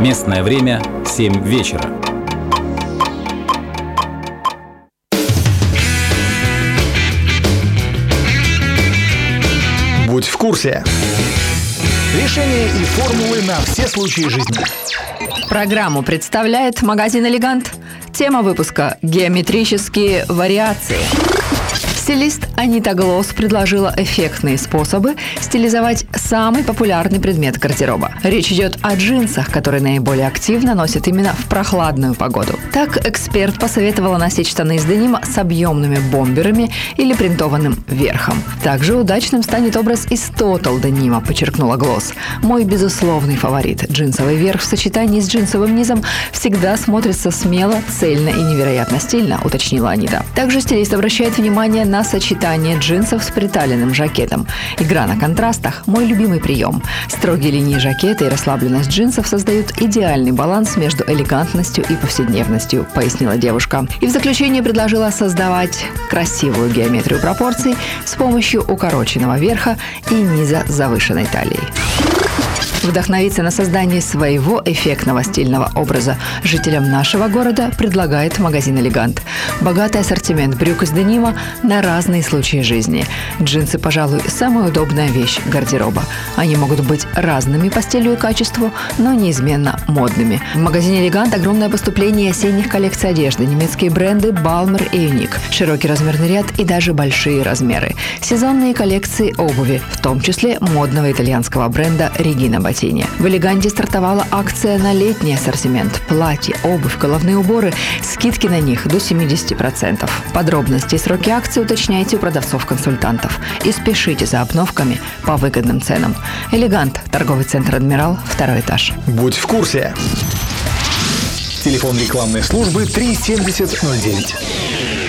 Местное время 7 вечера. Будь в курсе. Решения и формулы на все случаи жизни. Программу представляет магазин «Элегант». Тема выпуска – геометрические вариации. Стилист Анита Глосс предложила эффектные способы стилизовать самый популярный предмет гардероба. Речь идет о джинсах, которые наиболее активно носят именно в прохладную погоду. Так, эксперт посоветовала носить штаны из денима с объемными бомберами или принтованным верхом. Также удачным станет образ из тотал денима, подчеркнула Глосс. Мой безусловный фаворит – джинсовый верх в сочетании с джинсовым низом всегда смотрится смело, цельно и невероятно стильно, уточнила Анита. Также стилист обращает внимание на сочетание джинсов с приталенным жакетом. Игра на контрастах – мой любимый прием. Строгие линии жакета и расслабленность джинсов создают идеальный баланс между элегантностью и повседневностью, пояснила девушка. И в заключение предложила создавать красивую геометрию пропорций с помощью укороченного верха и низа с завышенной талией. Вдохновиться на создание своего эффектного стильного образа жителям нашего города предлагает магазин «Элегант». Богатый ассортимент брюк из денима на разные случаи жизни. Джинсы, пожалуй, самая удобная вещь гардероба. Они могут быть разными по стилю и качеству, но неизменно модными. В магазине «Элегант» огромное поступление осенних коллекций одежды, немецкие бренды «Балмер» и «Юник», широкий размерный ряд и даже большие размеры. Сезонные коллекции обуви, в том числе модного итальянского бренда «Регина Ботини». В «Элеганте» стартовала акция на летний ассортимент. Платья, обувь, головные уборы. Скидки на них до 70%. Подробности и сроки акции уточняйте у продавцов-консультантов. И спешите за обновками по выгодным ценам. «Элегант», торговый центр «Адмирал», 2 этаж. Будь в курсе. Телефон рекламной службы 37009.